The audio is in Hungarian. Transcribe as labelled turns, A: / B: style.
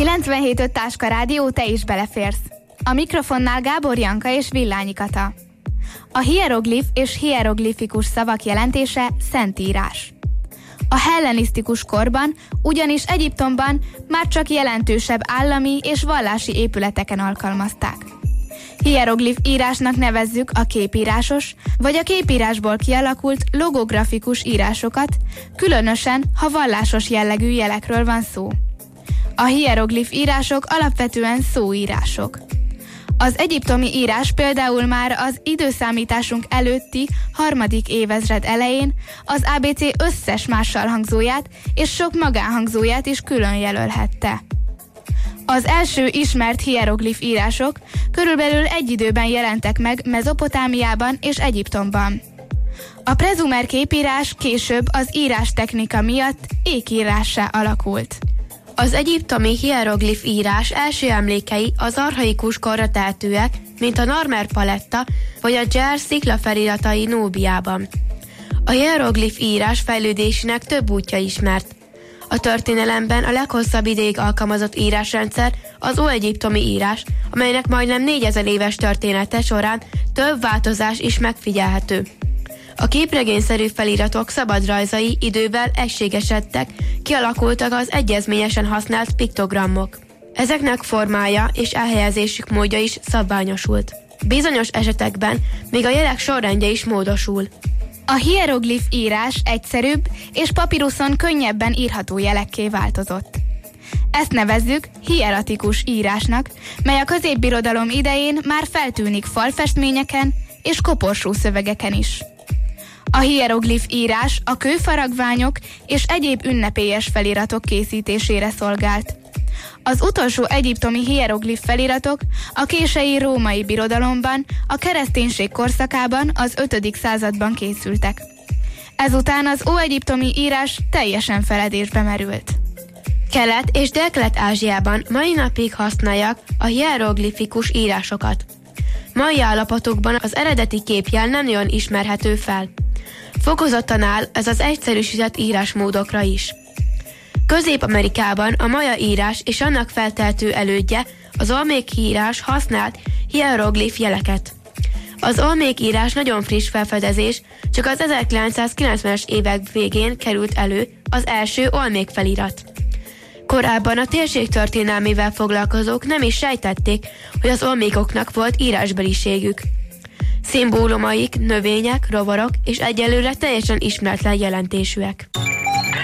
A: 97.5 Táska Rádió, te is beleférsz. A mikrofonnál Gábor Janka és Villányi Kata. A hieroglif és hieroglifikus szavak jelentése szentírás. A hellenisztikus korban, ugyanis Egyiptomban már csak jelentősebb állami és vallási épületeken alkalmazták. Hieroglif írásnak nevezzük a képírásos, vagy a képírásból kialakult logografikus írásokat, különösen, ha vallásos jellegű jelekről van szó. A hieroglif írások alapvetően szóírások. Az egyiptomi írás például már az időszámításunk előtti 3. évezred elején az ABC összes mássalhangzóját és sok magánhangzóját is külön jelölhette. Az első ismert hieroglif írások körülbelül egy időben jelentek meg Mezopotámiában és Egyiptomban. A prezumer képírás később az írástechnika miatt ékírássá alakult.
B: Az egyiptomi hieroglif írás első emlékei az archaikus korra tehetőek, mint a Narmer paletta vagy a Djer sziklafeliratai Núbiában. A hieroglif írás fejlődésének több útja ismert. A történelemben a leghosszabb ideig alkalmazott írásrendszer az óegyiptomi írás, amelynek majdnem 4000 éves története során több változás is megfigyelhető. A képregényszerű feliratok szabadrajzai idővel egységesedtek, kialakultak az egyezményesen használt piktogramok. Ezeknek formája és elhelyezésük módja is szabványosult. Bizonyos esetekben még a jelek sorrendje is módosul.
A: A hieroglif írás egyszerűbb és papiruszon könnyebben írható jelekké változott. Ezt nevezzük hieratikus írásnak, mely a középbirodalom idején már feltűnik falfestményeken és koporsó szövegeken is. A hieroglif írás a kőfaragványok és egyéb ünnepélyes feliratok készítésére szolgált. Az utolsó egyiptomi hieroglif feliratok a kései római birodalomban, a kereszténység korszakában, az 5. században készültek. Ezután az óegyiptomi írás teljesen feledésbe merült.
B: Kelet- és Délkelet-Ázsiában mai napig használják a hieroglifikus írásokat. Mai állapotukban az eredeti képjel nem nagyon ismerhető fel. Fokozottan áll ez az egyszerűsített írásmódokra is. Közép-Amerikában a maja írás és annak feltehető elődje, az olmék írás használt hieroglif jeleket. Az olmék írás nagyon friss felfedezés, csak az 1990-es évek végén került elő az első olmék felirat. Korábban a térség történelmével foglalkozók nem is sejtették, hogy az olmékoknak volt írásbeliségük. Szimbólumaik, növények, rovarok és egyelőre teljesen ismeretlen jelentésűek.